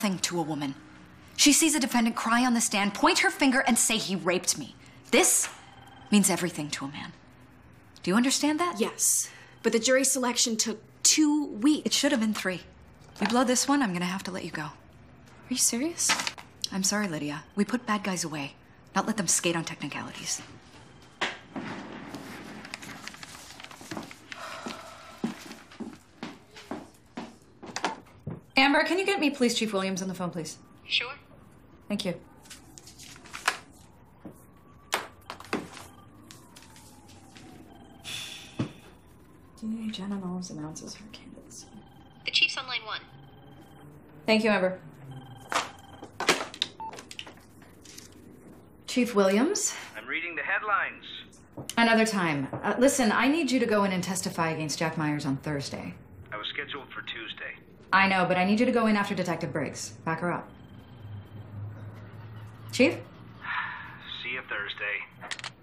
thing to a woman. She sees a defendant cry on the stand, point her finger, and say he raped me. This means everything to a man. Do you understand that? Yes, but the jury selection took 2 weeks. It should have been 3. You blow this one, I'm gonna have to let you go. Are you serious? I'm sorry, Lydia. We put bad guys away, not let them skate on technicalities. Amber, can you get me Police Chief Williams on the phone, please? Sure. Thank you. DA Jenna Knowles announces her candidacy. The Chief's on line 1. Thank you, Amber. Chief Williams? I'm reading the headlines. Another time. Listen, I need you to go in and testify against Jack Myers on Thursday. I was scheduled for Tuesday. I know, but I need you to go in after Detective Briggs. Back her up. Chief? See you Thursday.